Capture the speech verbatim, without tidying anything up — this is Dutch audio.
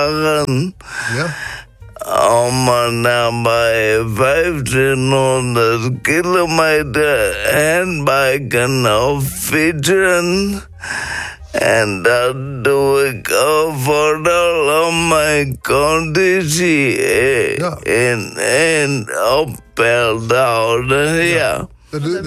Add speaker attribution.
Speaker 1: dagen.
Speaker 2: Ja.
Speaker 1: Om er nabij vijftienhonderd kilometer handbiken of fietsen. En dat doe ik vooral om mijn conditie
Speaker 2: Ja.
Speaker 1: in, in op peil te houden, ja.
Speaker 2: De- de-